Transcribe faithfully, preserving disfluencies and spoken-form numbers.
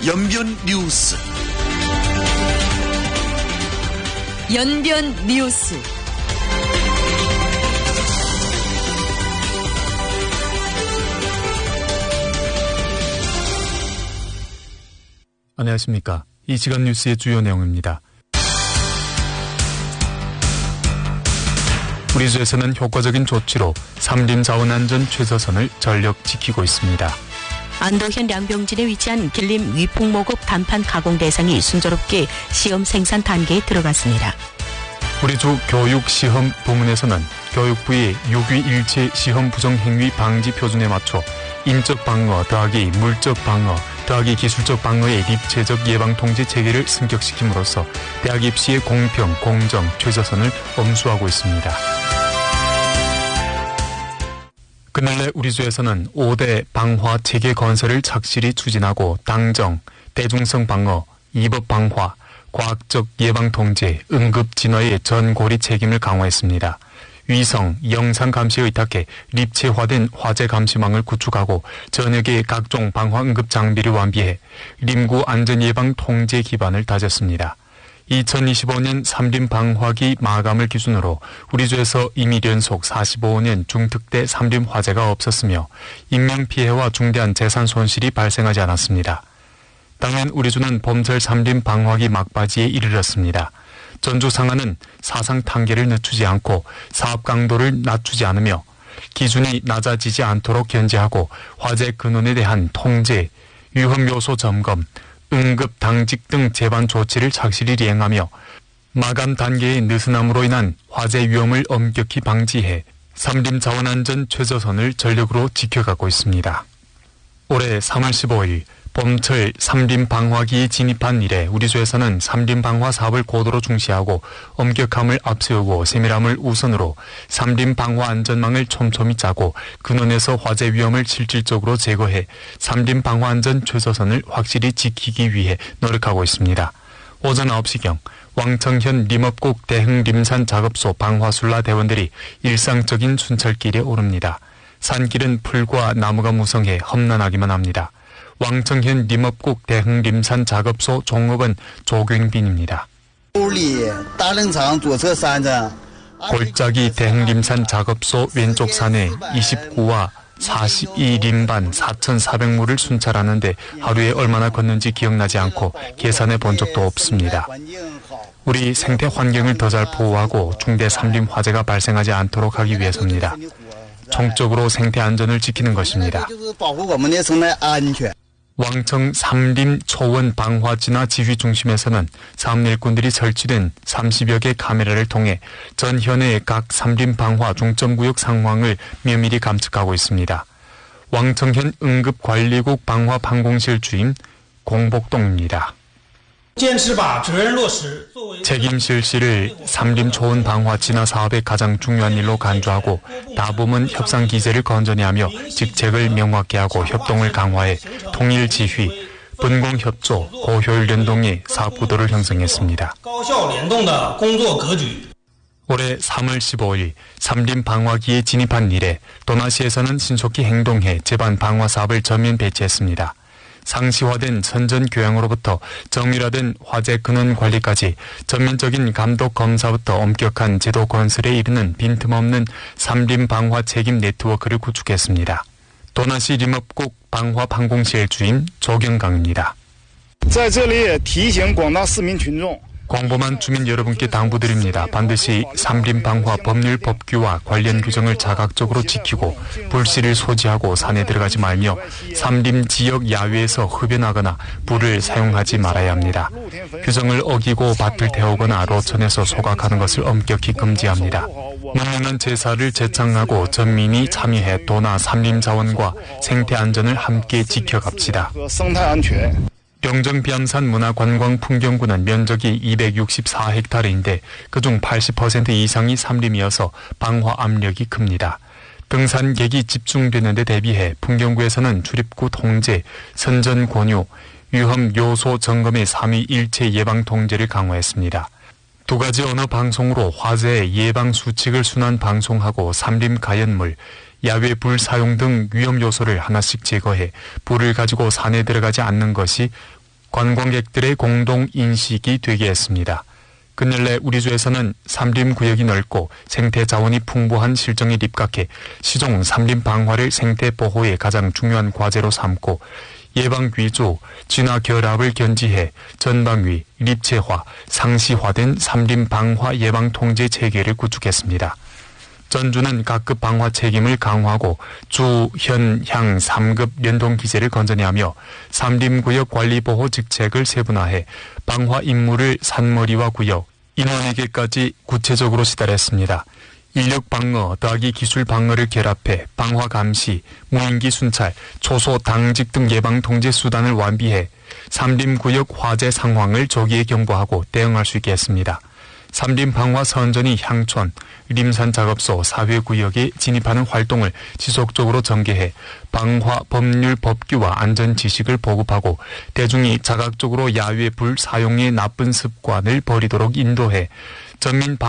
연변 뉴스. 연변 뉴스. 안녕하십니까. 이 시간 뉴스의 주요 내용입니다. 우리 주에서는 효과적인 조치로 삼림 자원안전 최저선을 전력 지키고 있습니다. 안도현 양병진에 위치한 길림 위풍모급 단판 가공 대상이 순조롭게 시험 생산 단계에 들어갔습니다. 우리 주 교육시험 부문에서는 교육부의 유기일체 시험 부정행위 방지 표준에 맞춰 인적 방어 더하기 물적 방어 더하기 기술적 방어의 입체적 예방 통제 체계를 승격시킴으로써 대학 입시의 공평, 공정, 최저선을 엄수하고 있습니다. 그날래 우리 주에서는 오 대 방화 체계 건설을 착실히 추진하고 당정, 대중성 방어, 이법 방화, 과학적 예방 통제, 응급 진화의 전고리 책임을 강화했습니다. 위성, 영상 감시에 의탁해 립체화된 화재 감시망을 구축하고 전역의 각종 방화 응급 장비를 완비해 림구 안전 예방 통제 기반을 다졌습니다. 이천이십오 년 삼림 방화기 마감을 기준으로 우리 주에서 이미 연속 사십오 년 중특대 삼림 화재가 없었으며 인명피해와 중대한 재산 손실이 발생하지 않았습니다. 당연 우리 주는 봄철 삼림 방화기 막바지에 이르렀습니다. 전주 상하는 사상 단계를 늦추지 않고 사업 강도를 낮추지 않으며 기준이 낮아지지 않도록 견제하고 화재 근원에 대한 통제, 위험 요소 점검, 응급 당직 등 재반 조치를 착실히 이행하며 마감 단계의 느슨함으로 인한 화재 위험을 엄격히 방지해 삼림 자원안전 최저선을 전력으로 지켜가고 있습니다. 올해 삼월 십오일 봄철 삼림 방화기에 진입한 이래 우리 주에서는 삼림 방화 사업을 고도로 중시하고 엄격함을 앞세우고 세밀함을 우선으로 삼림 방화 안전망을 촘촘히 짜고 근원에서 화재 위험을 실질적으로 제거해 삼림 방화 안전 최저선을 확실히 지키기 위해 노력하고 있습니다. 오전 아홉 시경 왕청현 림업국 대흥림산 작업소 방화술라 대원들이 일상적인 순찰길에 오릅니다. 산길은 풀과 나무가 무성해 험난하기만 합니다. 왕청현 림업국 대흥림산 작업소 종업원 조경빈입니다. 골짜기 대흥림산 작업소 왼쪽 산에 이십구와 사십이 림반 사천사백 무를 순찰하는데 하루에 얼마나 걷는지 기억나지 않고 계산해 본 적도 없습니다. 우리 생태 환경을 더 잘 보호하고 중대 삼림 화재가 발생하지 않도록 하기 위해서입니다. 총적으로 생태 안전을 지키는 것입니다. 왕청 삼림 초원 방화 진화 지휘 중심에서는 사업일꾼들이 설치된 삼십여 개 카메라를 통해 전 현해의 각 삼림 방화 중점구역 상황을 면밀히 감측하고 있습니다. 왕청현 응급관리국 방화 방공실 주임 공복동입니다. 책임 실시를 삼림 초원 방화 진화 사업의 가장 중요한 일로 간주하고 다부문 협상 기제를 건전히 하며 직책을 명확히 하고 협동을 강화해 통일 지휘, 분공 협조, 고효율 연동의 사업 구도를 형성했습니다. 올해 삼월 십오일 삼림 방화기에 진입한 이래 도나시에서는 신속히 행동해 제반 방화 사업을 전면 배치했습니다. 상시화된 선전 교양으로부터 정밀화된 화재 근원 관리까지 전면적인 감독 검사부터 엄격한 제도 건설에 이르는 빈틈없는 삼림 방화 책임 네트워크를 구축했습니다. 도나시 림업국 방화 방공실 주임 조경강입니다. 광범한 주민 여러분께 당부드립니다. 반드시 삼림 방화 법률 법규와 관련 규정을 자각적으로 지키고 불씨를 소지하고 산에 들어가지 말며 삼림 지역 야외에서 흡연하거나 불을 사용하지 말아야 합니다. 규정을 어기고 밭을 태우거나 로천에서 소각하는 것을 엄격히 금지합니다. 문명한 제사를 제창하고 전민이 참여해 도나 삼림 자원과 생태 안전을 함께 지켜갑시다. 영정 비암산 문화관광풍경구는 면적이 이백육십사 헥타르인데 그중 팔십 퍼센트 이상이 삼림이어서 방화 압력이 큽니다. 등산객이 집중되는 데 대비해 풍경구에서는 출입구 통제, 선전 권유, 위험 요소 점검의 삼위일체 예방 통제를 강화했습니다. 두 가지 언어 방송으로 화재 예방 수칙을 순환 방송하고 삼림 가연물, 야외 불 사용 등 위험 요소를 하나씩 제거해 불을 가지고 산에 들어가지 않는 것이 관광객들의 공동 인식이 되게 했습니다. 근래 우리주에서는 삼림구역이 넓고 생태 자원이 풍부한 실정에 입각해 시종 삼림 방화를 생태 보호의 가장 중요한 과제로 삼고 예방위주, 진화 결합을 견지해 전방위,立체화, 상시화된 삼림 방화 예방 통제 체계를 구축했습니다. 전주는 각급 방화 책임을 강화하고 주, 현, 향 삼 급 연동 기제를 건전히하며 삼림구역 관리보호 직책을 세분화해 방화 임무를 산머리와 구역, 인원에게까지 구체적으로 시달했습니다. 인력 방어 더하기 기술 방어를 결합해 방화 감시, 무인기 순찰, 초소 당직 등 예방 통제 수단을 완비해 삼림구역 화재 상황을 조기에 경보하고 대응할 수 있게 했습니다. 삼림 방화 선전이 향촌, 림산 작업소, 사회구역에 진입하는 활동을 지속적으로 전개해 방화 법률 법규와 안전 지식을 보급하고 대중이 자각적으로 야외 불 사용의 나쁜 습관을 버리도록 인도해 전민